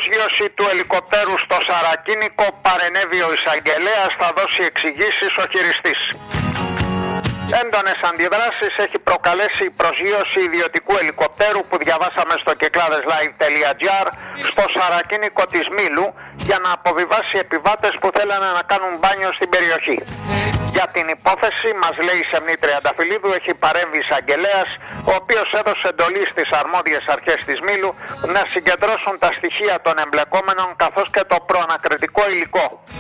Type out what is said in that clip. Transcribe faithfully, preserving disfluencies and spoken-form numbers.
προσγείωση του ελικοπτέρου στο Σαρακίνικο παρενέβη ο εισαγγελέας, θα δώσει εξηγήσεις ο χειριστής. Έντονες αντιδράσεις έχει προκαλέσει η προσγείωση ιδιωτικού ελικοπτέρου που διαβάσαμε στο κεκλάδες λάιβ τελεία τζι άρ στο Σαρακίνικο της Μήλου για να αποβιβάσει επιβάτες που θέλανε να κάνουν μπάνιο στην περιοχή. Για την υπόθεση, μας λέει η Σεμνή Τριανταφυλλίδου, έχει παρέμβει εισαγγελέας, ο οποίος έδωσε εντολή στις αρμόδιες αρχές της Μήλου να συγκεντρώσουν τα στοιχεία των εμπλεκόμενων καθώς και το προανακριτικό υλικό.